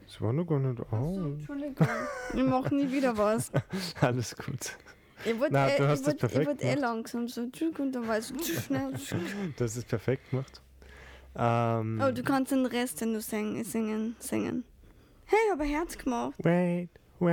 Das war noch gar nicht aus. Entschuldigung, ich mache nie wieder was. Alles gut. Ich wollte Nein, du hast das perfekt gemacht. langsam so und dann war es zu schnell. Du hast es perfekt gemacht. Oh, du kannst den Rest, den du singen. Hey, ich habe ein Herz gemacht. Wait.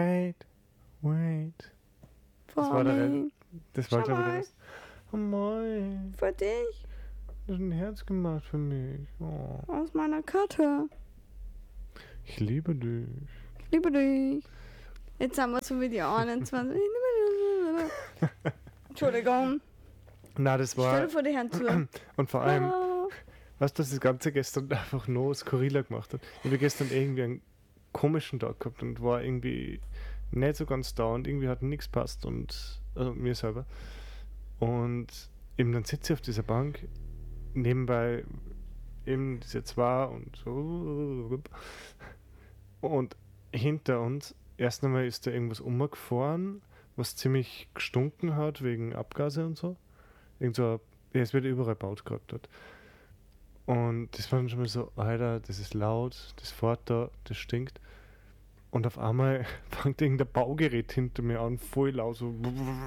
Das war mir. Das war, Schau glaube ich, mal. das. Oh mein, Für dich. du hast ein Herz gemacht für mich. Oh, Aus meiner Karte. ich liebe dich. Ich liebe dich. Jetzt sind wir so wie die 21. Entschuldigung. Na, das Stell war. dir vor, die Herren zu. Und vor allem, Ah. weißt du, dass das Ganze gestern einfach nur skurriler gemacht hat? Ich habe gestern irgendwie einen komischen Tag gehabt und war irgendwie nicht so ganz da und irgendwie hat nichts passt und also mir selber. Und eben dann sitze ich auf dieser Bank, nebenbei eben diese zwei und so. Und hinter uns, erst einmal ist da irgendwas umgefahren, was ziemlich gestunken hat wegen Abgase und so. Irgend so, ja, es wird überall gebaut gerade dort. Und das war dann schon mal so, Alter, das ist laut, das fährt da, das stinkt. Und auf einmal fängt irgendein Baugerät hinter mir an, voll laut, so.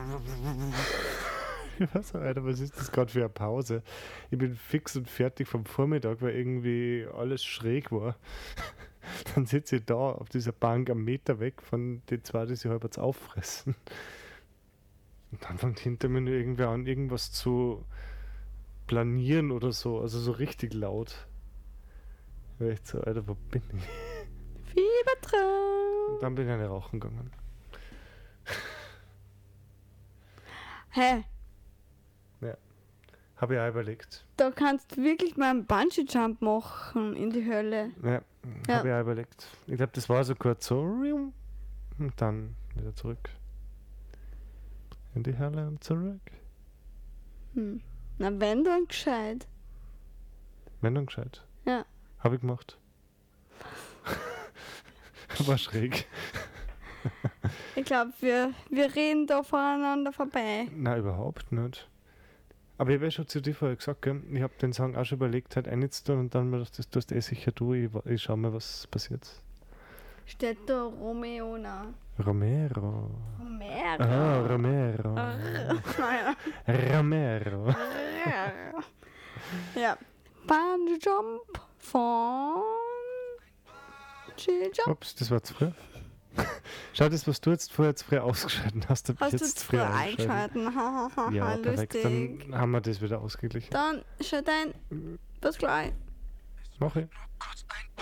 Ich weiß so, Alter, was ist das gerade für eine Pause? Ich bin fix und fertig vom Vormittag, weil irgendwie alles schräg war. Dann sitze ich da auf dieser Bank am Meter weg von den zwei, die sich halb jetzt auffressen. Und dann fängt hinter mir nur irgendwer an, irgendwas zu planieren oder so, also so richtig laut. Ich war echt so, Alter, wo bin ich? Fiebertraum. Und dann bin ich eine rauchen gegangen. Hey, Habe ich auch überlegt. da kannst du wirklich mal einen Bungee-Jump machen in die Hölle. Ja, Ja. habe ich auch überlegt. Ich glaube, das war so kurz so. Und dann wieder zurück. In die Hölle und zurück. Na, wenn dann gescheit. Wenn dann gescheit. Ja. Habe ich gemacht. War schräg. Ich glaube, wir reden da voneinander vorbei. Nein, überhaupt nicht. Aber ich habe ja schon zu dir vorher gesagt, gell? Ich habe den Song auch schon überlegt, halt einzutun und dann mir gedacht, das tust sicher du. Ich schau mal, was passiert. Steht da Romeo na. Romero. Romero. Ah, Romero. Naja. Romero. Ja. Bungee Jump von Jump. Ups, das war zu früh. Schau, das, was du jetzt vorher zu früh ausgeschalten hast, Hast du jetzt jetzt zu früh früher eingeschalten. eingeschalten? Hahaha, Ja, perfekt. lustig. Dann haben wir das wieder ausgeglichen. Dann schalt ein. Bis gleich. Mach ich.